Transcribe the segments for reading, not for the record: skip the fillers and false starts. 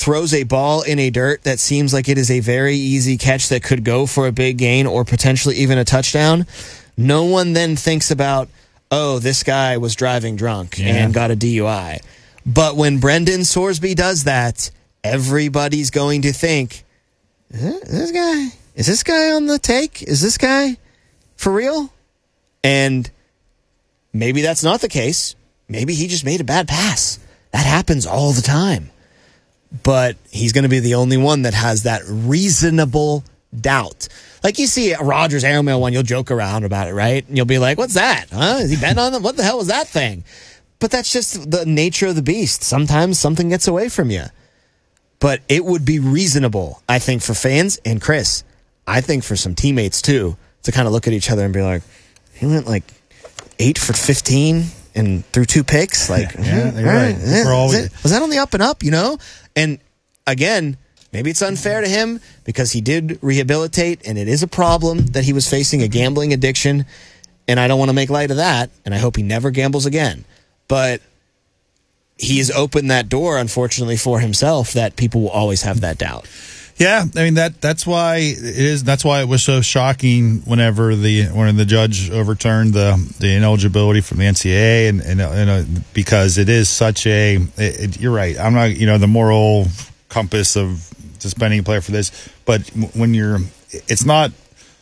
throws a ball in a dirt that seems like it is a very easy catch that could go for a big gain or potentially even a touchdown, no one then thinks about, oh, this guy was driving drunk and got a DUI. But when Brendan Sorsby does that, everybody's going to think, is this guy on the take? Is this guy for real? And maybe that's not the case. Maybe he just made a bad pass. That happens all the time. But he's going to be the only one that has that reasonable doubt. Like you see a Rodgers airmail one, you'll joke around about it, right? And you'll be like, what's that? Huh? Is he betting on them? What the hell was that thing? But that's just the nature of the beast. Sometimes something gets away from you. But it would be reasonable, I think, for fans and Chris, I think for some teammates too, to kind of look at each other and be like, he went like 8 for 15 and threw 2 picks. Like, you're right. Was that on the up and up, And again, maybe it's unfair to him because he did rehabilitate and it is a problem that he was facing a gambling addiction. And I don't want to make light of that. And I hope he never gambles again. But he's opened that door, unfortunately, for himself that people will always have that doubt. Yeah, I mean that's why it is. That's why it was so shocking when the judge overturned the ineligibility from the NCAA, and because it is such a. You're right. I'm not the moral compass of suspending a player for this, but when it's not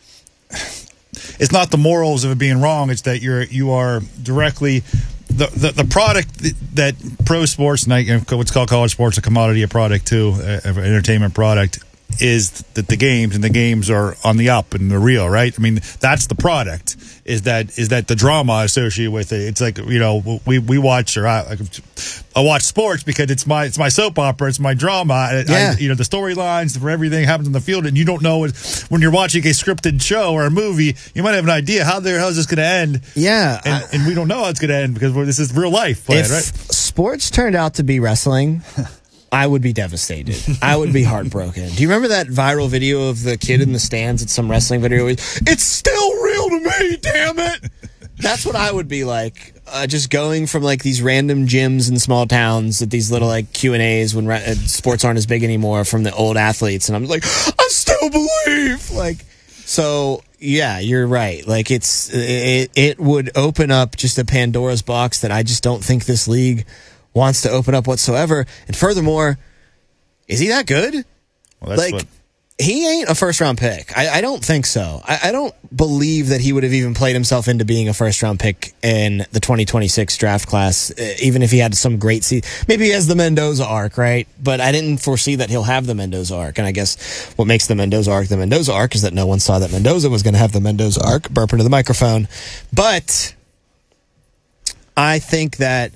the morals of it being wrong. It's that you are directly. The product that pro sports and what's called college sports a commodity, a product too, an entertainment product, is that the games are on the up and they're real, right? I mean, that's the product. Is that the drama associated with it? It's like we watch I watch sports because it's my soap opera, it's my drama. The storylines for everything happens on the field, and you don't know when you're watching a scripted show or a movie. You might have an idea how is this going to end? Yeah, and we don't know how it's going to end because this is real life. Right? Sports turned out to be wrestling, I would be devastated. I would be heartbroken. Do you remember that viral video of the kid in the stands at some wrestling video? It's still real to me, damn it! That's what I would be like. Just going from like these random gyms in small towns at these little like Q&As when sports aren't as big anymore from the old athletes, and I'm like, I still believe. So yeah, you're right. Like it would open up just a Pandora's box that I just don't think this league wants to open up whatsoever. And furthermore, is he that good? Well, he ain't a first-round pick. I don't think so. I don't believe that he would have even played himself into being a first-round pick in the 2026 draft class, even if he had some great season. Maybe he has the Mendoza arc, right? But I didn't foresee that he'll have the Mendoza arc. And I guess what makes the Mendoza arc is that no one saw that Mendoza was going to have the Mendoza arc. Burp into the microphone. But I think that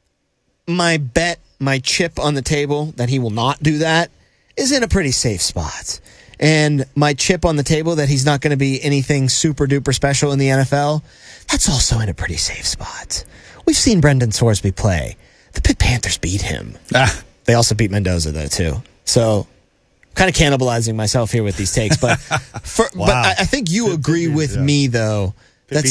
my chip on the table that he will not do that is in a pretty safe spot. And my chip on the table that he's not going to be anything super duper special in the NFL, that's also in a pretty safe spot. We've seen Brendan Sorsby play. The Pitt Panthers beat him. They also beat Mendoza though too. So kind of cannibalizing myself here with these takes, but wow. But I think you agree with me though. That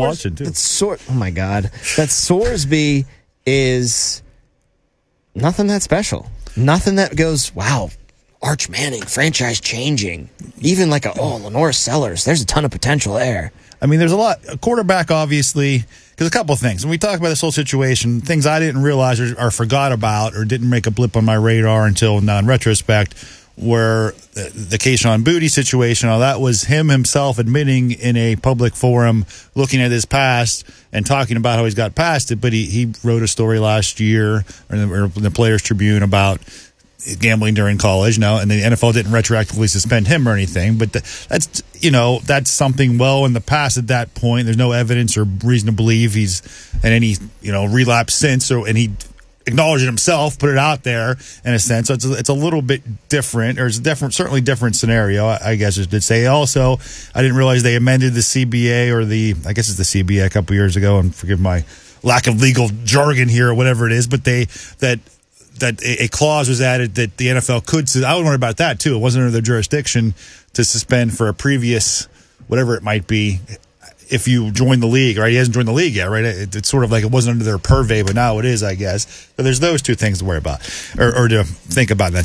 Sorsby is nothing that special. Nothing that goes, wow, Arch Manning, franchise changing. Even like Lenore Sellers. There's a ton of potential there. I mean, there's a lot. A quarterback, obviously, because a couple of things. When we talk about this whole situation, things I didn't realize or forgot about or didn't make a blip on my radar until now in retrospect, where the Kayshon Boutte situation, that was him himself admitting in a public forum, looking at his past and talking about how he's got past it. But he wrote a story last year or the Players Tribune about gambling during college, and the NFL didn't retroactively suspend him or anything. But that's something well in the past at that point. There's no evidence or reason to believe he's had any relapse since, and he acknowledged it himself, put it out there in a sense. So it's a little bit different, or it's a certainly different scenario, I guess I should say. Also, I didn't realize they amended the CBA I guess it's the CBA a couple years ago, and forgive my lack of legal jargon here or whatever it is, but that a clause was added that the NFL could. I was wondering about that too. It wasn't under their jurisdiction to suspend for a previous, whatever it might be, if you join the league, right? He hasn't joined the league yet, right? It's sort of like it wasn't under their purvey, but now it is, I guess. But there's those two things to worry about or to think about in that